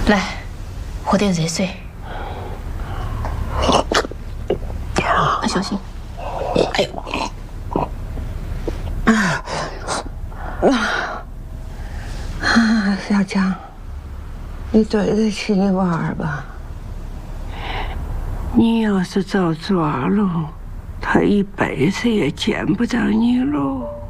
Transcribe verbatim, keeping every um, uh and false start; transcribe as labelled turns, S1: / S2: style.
S1: 来，喝点热水。啊，小心！哎呦！啊啊啊！小江，你对得起你娃儿吧？你要是遭抓了，他一辈子也见不着你喽。